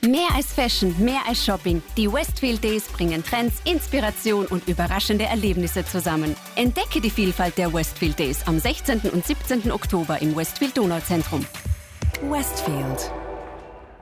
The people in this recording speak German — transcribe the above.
Mehr als Fashion, mehr als Shopping. Die Westfield Days bringen Trends, Inspiration und überraschende Erlebnisse zusammen. Entdecke die Vielfalt der Westfield Days am 16. und 17. Oktober im Westfield Donauzentrum. Westfield.